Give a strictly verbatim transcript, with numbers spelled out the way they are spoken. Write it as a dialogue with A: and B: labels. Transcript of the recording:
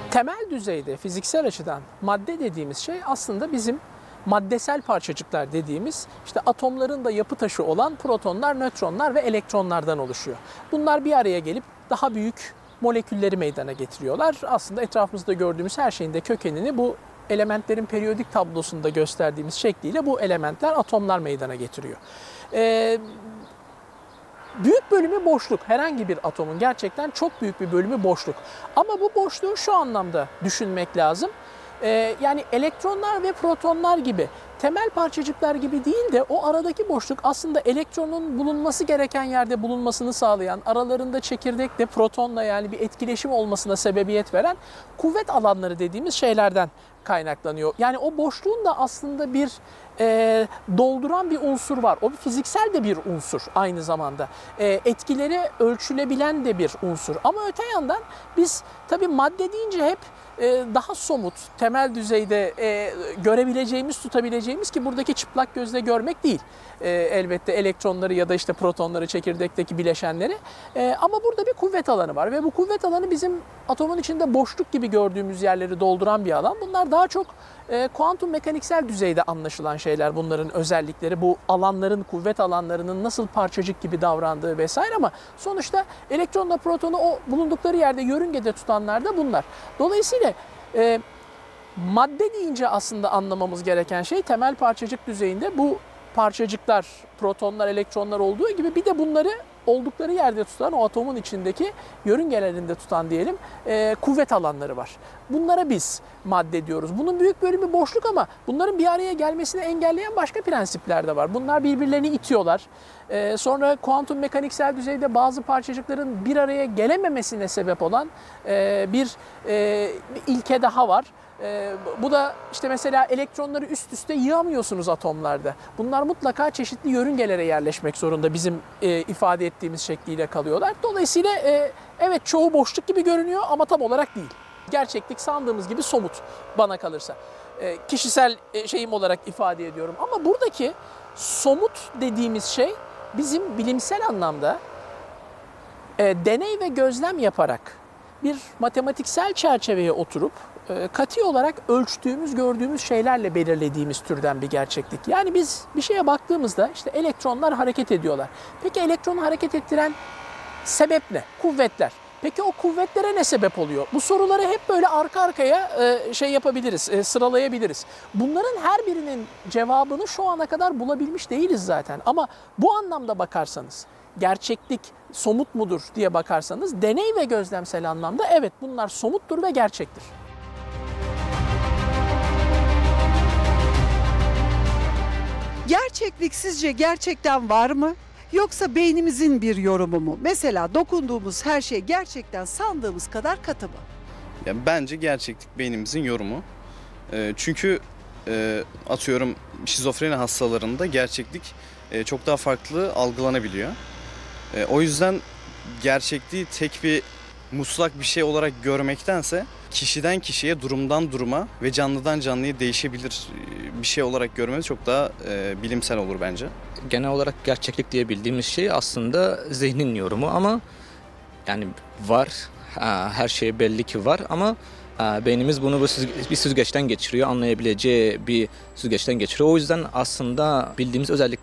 A: Temel düzeyde fiziksel açıdan madde dediğimiz şey aslında bizim maddesel parçacıklar dediğimiz işte atomların da yapı taşı olan protonlar, nötronlar ve elektronlardan oluşuyor. Bunlar bir araya gelip daha büyük molekülleri meydana getiriyorlar. Aslında etrafımızda gördüğümüz her şeyin de kökenini bu elementlerin periyodik tablosunda gösterdiğimiz şekliyle bu elementler, atomlar meydana getiriyor. Ee, Büyük bölümü boşluk. Herhangi bir atomun gerçekten çok büyük bir bölümü boşluk. Ama bu boşluğu şu anlamda düşünmek lazım. Ee, yani elektronlar ve protonlar gibi temel parçacıklar gibi değil de o aradaki boşluk aslında elektronun bulunması gereken yerde bulunmasını sağlayan, aralarında çekirdekle, protonla yani bir etkileşim olmasına sebebiyet veren kuvvet alanları dediğimiz şeylerden kaynaklanıyor. Yani o boşluğun da aslında bir e, dolduran bir unsur var. O bir fiziksel de bir unsur aynı zamanda. E, etkileri ölçülebilen de bir unsur. Ama öte yandan biz tabii madde deyince hep e, daha somut, temel düzeyde e, görebileceğimiz, tutabileceğimiz ki buradaki çıplak gözle görmek değil. E, elbette elektronları ya da işte protonları, çekirdekteki bileşenleri. E, ama burada bir kuvvet alanı var ve bu kuvvet alanı bizim atomun içinde boşluk gibi gördüğümüz yerleri dolduran bir alan. Bunlar daha çok e, kuantum mekaniksel düzeyde anlaşılan şeyler, bunların özellikleri, bu alanların, kuvvet alanlarının nasıl parçacık gibi davrandığı vesaire, ama sonuçta elektronla protonu o bulundukları yerde yörüngede tutanlar da bunlar. Dolayısıyla e, madde deyince aslında anlamamız gereken şey temel parçacık düzeyinde bu parçacıklar, protonlar, elektronlar olduğu gibi bir de bunları oldukları yerde tutan, o atomun içindeki yörüngelerinde tutan diyelim e, kuvvet alanları var. Bunlara biz madde diyoruz. Bunun büyük bölümü boşluk ama bunların bir araya gelmesini engelleyen başka prensipler de var. Bunlar birbirlerini itiyorlar. E, sonra kuantum mekaniksel düzeyde bazı parçacıkların bir araya gelememesine sebep olan e, bir, e, bir ilke daha var. Ee, bu da işte mesela elektronları üst üste yığamıyorsunuz atomlarda. Bunlar mutlaka çeşitli yörüngelere yerleşmek zorunda, bizim e, ifade ettiğimiz şekliyle kalıyorlar. Dolayısıyla e, evet, çoğu boşluk gibi görünüyor ama tam olarak değil. Gerçeklik sandığımız gibi somut bana kalırsa. E, kişisel e, şeyim olarak ifade ediyorum. Ama buradaki somut dediğimiz şey bizim bilimsel anlamda e, deney ve gözlem yaparak bir matematiksel çerçeveye oturup katı olarak ölçtüğümüz, gördüğümüz şeylerle belirlediğimiz türden bir gerçeklik. Yani biz bir şeye baktığımızda işte elektronlar hareket ediyorlar. Peki elektronu hareket ettiren sebep ne? Kuvvetler. Peki o kuvvetlere ne sebep oluyor? Bu soruları hep böyle arka arkaya şey yapabiliriz, sıralayabiliriz. Bunların her birinin cevabını şu ana kadar bulabilmiş değiliz zaten. Ama bu anlamda bakarsanız, gerçeklik somut mudur diye bakarsanız, deney ve gözlemsel anlamda evet, bunlar somuttur ve gerçektir.
B: Gerçeklik sizce gerçekten var mı? Yoksa beynimizin bir yorumu mu? Mesela dokunduğumuz her şey gerçekten sandığımız kadar katı mı?
C: Ya bence gerçeklik beynimizin yorumu. E, çünkü e, atıyorum şizofreni hastalarında gerçeklik e, çok daha farklı algılanabiliyor. E, o yüzden gerçekliği tek bir mutlak bir şey olarak görmektense kişiden kişiye, durumdan duruma ve canlıdan canlıya değişebilir bir şey olarak görmemiz çok daha e, bilimsel olur bence.
D: Genel olarak gerçeklik diye bildiğimiz şey aslında zihnin yorumu ama yani var, her şey belli ki var ama beynimiz bunu bir süzgeçten geçiriyor, anlayabileceği bir süzgeçten geçiriyor. O yüzden aslında bildiğimiz özellik